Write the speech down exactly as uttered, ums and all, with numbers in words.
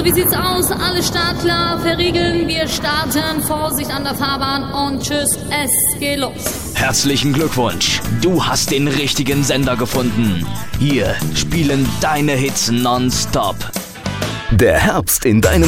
Also wie sieht's aus? Alle startklar, verriegeln. Wir starten. Vorsicht an der Fahrbahn und tschüss, es geht los. Herzlichen Glückwunsch, du hast den richtigen Sender gefunden. Hier spielen deine Hits nonstop. Der Herbst in deinem